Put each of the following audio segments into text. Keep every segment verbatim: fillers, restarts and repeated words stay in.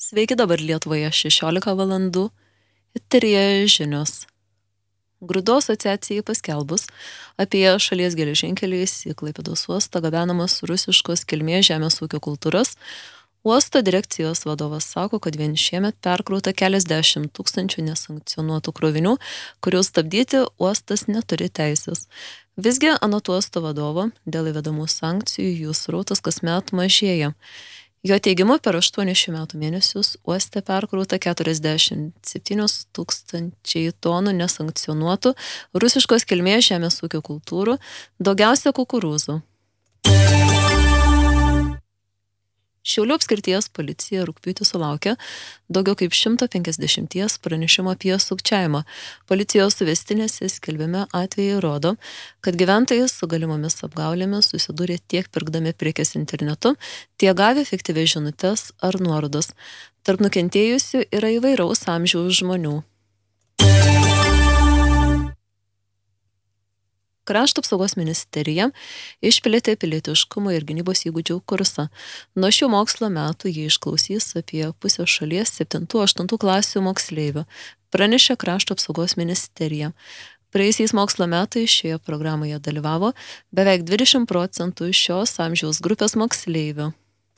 Sveiki, dabar Lietuvoje šešiolika valandų. Eteryje žinios. Grūdų asociacijai paskelbus apie šalies geležinkeliais į Klaipėdos uostą gabenamas rusiškos kilmės žemės ūkio kultūras. Uosto direkcijos vadovas sako, kad vien šiemet perkrauta keliasdešimt tūkstančių nesankcionuotų krovinių, kurių stabdyti uostas neturi teisės. Visgi, anot uosto vadovo, dėl įvedamų sankcijų jų srautas kasmet mažėja. Jo teigimu, per aštuonis šių metų mėnesius uoste perkrauta keturiasdešimt septyni tūkstančiai tonų nesankcionuotų rusiškos kilmės žemės ūkio kultūrų, daugiausia kukurūzų. Šiaulių apskrities policija rugpjūtį sulaukė daugiau kaip šimto penkiasdešimties pranešimų apie sukčiavimą. Policijos suvestinėse skelbiami atvejai rodo, kad gyventojai su galimomis apgaulėmis susidūrė tiek pirkdami prekes internetu, tiek gavę fiktyvias žinutes ar nuorodas. Tarp nukentėjusių yra įvairaus amžiaus žmonių. Krašto apsaugos ministerija išplėtė pilietiškumo ir gynybos įgūdžių kursą. Nuo šių mokslo metų jį išklausys apie pusę šalies septintų aštuntų klasių moksleivių, pranešė Krašto apsaugos ministerija. Praėjusiais mokslo metais šioje programoje dalyvavo beveik dvidešimt procentų šios amžiaus grupės moksleivių.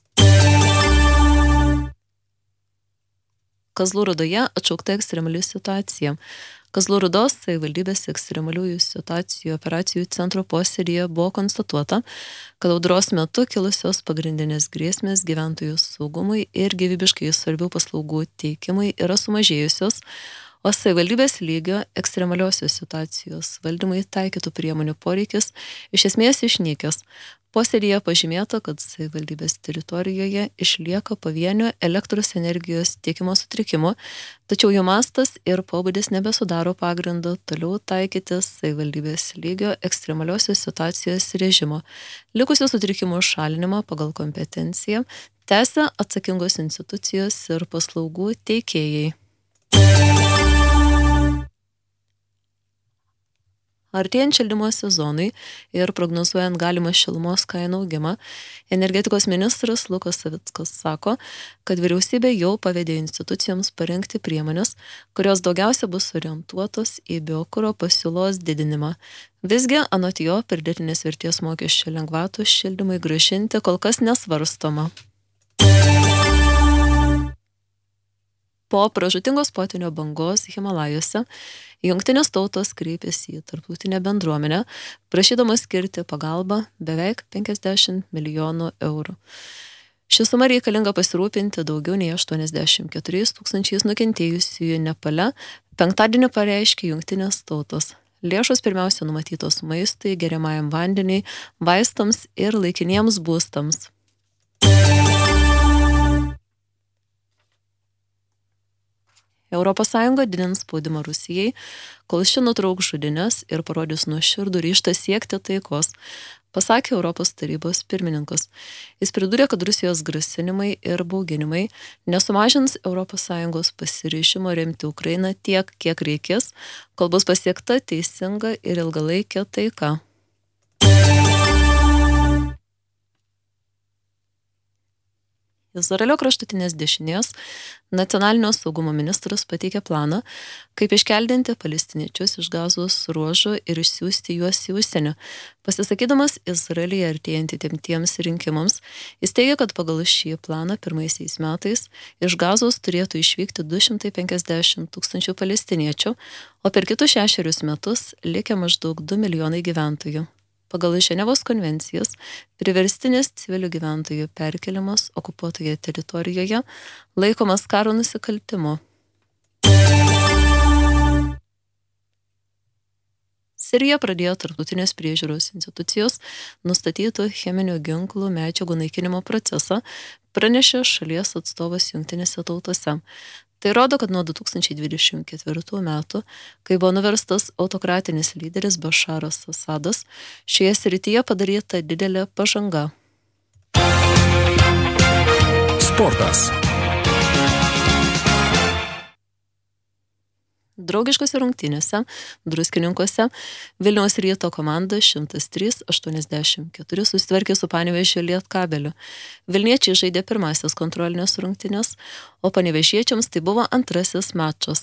Kazlų Rūdoje atšaukta ekstremali situacija. Kazlų Rūdos savivaldybės ekstremaliųjų situacijų operacijų centro posėdyje buvo konstatuota, kad audros metu kilusios pagrindinės grėsmės gyventojų saugumui ir gyvybiškai svarbių paslaugų teikimui yra sumažėjusios, o savivaldybės lygio ekstremaliosios situacijos valdymui taikytų priemonių poreikis iš esmės išnykęs. Posėdyje pažymėta, kad savivaldybės teritorijoje išlieka pavienio elektros energijos tiekimo sutrikimų, tačiau jų mastas ir pobūdis nebesudaro pagrindo toliau taikyti savivaldybės lygio ekstremaliosios situacijos režimo. Likusių sutrikimų šalinimą pagal kompetenciją tęsia atsakingos institucijos ir paslaugų teikėjai. Artėjant šildymo sezonui ir prognozuojant galimą šilumos kainų augimą, energetikos ministras Lukas Savickas sako, kad vyriausybė jau pavedė institucijoms parengti priemonės, kurios daugiausia bus orientuotos į biokuro pasiūlos didinimą. Visgi, anot jo, pridėtinės vertės mokesčio lengvatų šildymui grąžinti kol kas nesvarstoma. Po pražūtingos potvynio bangos Himalajuose Jungtinės tautos kreipėsi į tarptautinę bendruomenę, prašydamos skirti pagalbą beveik penkiasdešimt milijonų eurų. Ši suma reikalinga pasirūpinti daugiau nei aštuoniasdešimt keturiais tūkstančiais nukentėjusiųjų Nepale, penktadienį pareiškė Jungtinės tautos. Lėšos pirmiausia numatytos maistui, geriamajam vandeniui, vaistams ir laikiniems būstams. Europos Sąjunga didins spaudimą Rusijai, kol ši nutrauks žudynes ir parodys nuoširdų ryžtą siekti taikos, pasakė Europos tarybos pirmininkas. Jis pridūrė, kad Rusijos grasinimai ir bauginimai nesumažins Europos Sąjungos pasiryžimo remti Ukrainą tiek, kiek reikės, kol bus pasiekta teisinga ir ilgalaikė taika. Izraelio kraštutinės dešinės nacionalinio saugumo ministras pateikė planą, kaip iškeldinti palestiniečius iš Gazos ruožo ir išsiųsti juos į užsienį. Pasisakydamas Izraelyje artėjant įtemptiems rinkimams, jis teigia, kad pagal šį planą pirmaisiais metais iš Gazos turėtų išvykti du šimtai penkiasdešimt tūkstančių palestiniečių, o per kitus šešerius metus likę maždaug du milijonai gyventojų. Pagal Ženevos konvencijas, priverstinis civilių gyventojų perkeliamas okupuotoje teritorijoje laikomas karo nusikaltimu. Sirija pradėjo tarptautinės priežiūros institucijos nustatytų cheminių ginklų medžiagų naikinimo procesą, pranešė šalies atstovas Jungtinėse tautose. Tai rodo, kad nuo du tūkstančiai dvidešimt ketvirtų metų, kai buvo nuverstas autokratinis lyderis Bašaras Asadas, šioje srityje padaryta didelė pažanga. Sportas. Draugiškose rungtynėse Druskininkuose Vilniaus Ryto komanda šimtas trys aštuoniasdešimt keturi susitvarkė su Panevėžio Lietkabeliu. Vilniečiai žaidė pirmasis kontrolinės rungtynės, o panevėžiečiams tai buvo antrasis mačas.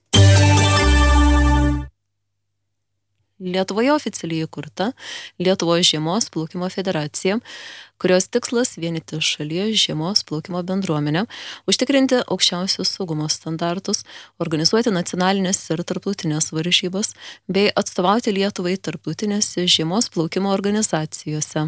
Lietuvoje oficialiai įkurta Lietuvos žiemos plaukimo federacija, kurios tikslas vienyti šalies žiemos plaukimo bendruomenę, užtikrinti aukščiausius saugumo standartus, organizuoti nacionalinės ir tarptautinės varžybas bei atstovauti Lietuvai tarptautinėse žiemos plaukimo organizacijose.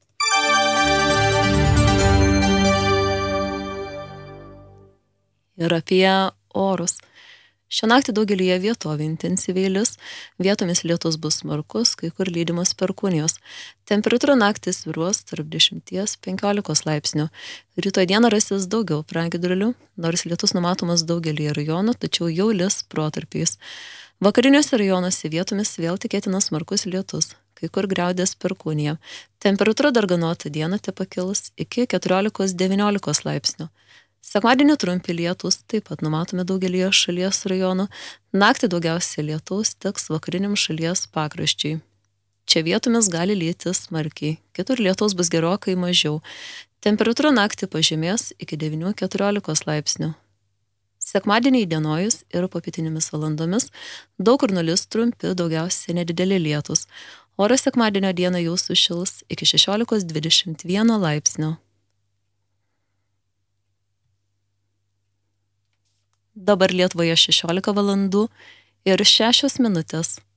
Ir apie orus. Šią naktį daugelyje vietovių intensyviai lis, vietomis lietus bus smarkus, kai kur lydimas perkūnijos. Temperatūra naktį svyruos tarp dešimties iki penkiolikos laipsnių. Rytoj dieną rasis daugiau pragiedrulių, nors lietus numatomas daugelyje rajonų, tačiau jau lis protarpiais. Vakariniuose rajonuose vietomis vėl tikėtinas smarkus lietus, kai kur griaudės perkūnija. Temperatūra darganota dieną tepakils iki keturiolikos devyniolikos laipsnių. Sekmadienį trumpi lietūs taip pat numatomi daugelyje šalies rajonų. Naktį daugiausiai lietaus teks vakariniam šalies pakraščiui. Čia vietomis gali lyti smarkiai, kitur lietaus bus gerokai mažiau. Temperatūra naktį pažemės iki devynių iki keturiolikos laipsnių. Sekmadienį įdienojus ir popietinėmis valandomis daug kur nulis trumpi, daugiausiai nedideli lietūs. Oras sekmadienio dieną jau sušils iki šešiolikos dvidešimt vieno laipsnio. Dabar Lietuvoje šešiolika valandų ir šešios minutės.